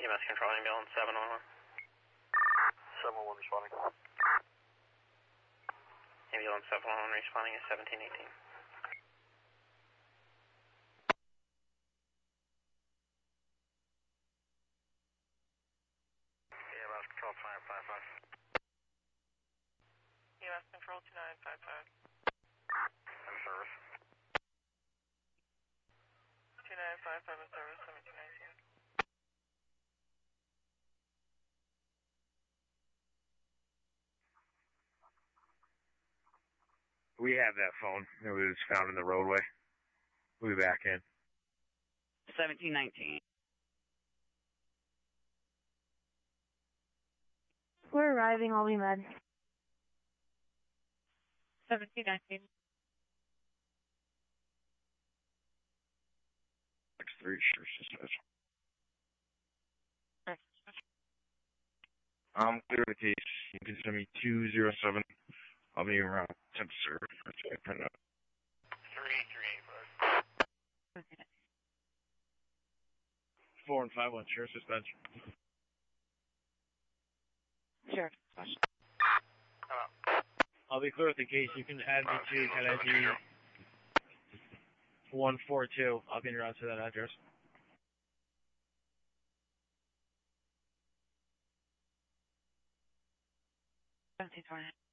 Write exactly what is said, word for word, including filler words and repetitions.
E M S control, ambulance seven one one. seven one one responding. Ambulance seven one one responding is seventeen eighteen. E M S control two nine five five. E M S control two nine five five. In service. two nine five five in service, seventeen nineteen. We have that phone. It was found in the roadway. We'll be back in. seventeen nineteen. We're arriving, I'll be med. seventeen nineteen. X three, sure, dispatch. I'm clear the case. You can send me two zero seven. I'll be around ten, sir. Okay, print out. three three eight five. Four and five one, sure, suspension. Sure. Hello. I'll be clear with the case. You can add me to ten I D one four two. I'll be around to that address. seventeen twenty.